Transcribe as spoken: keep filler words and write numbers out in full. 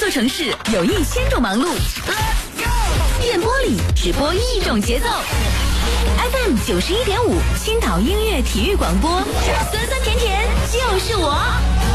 座城市有一千种忙碌，电波里只播一种节奏。F M 九十一点五，青岛音乐体育广播，酸酸甜甜就是我。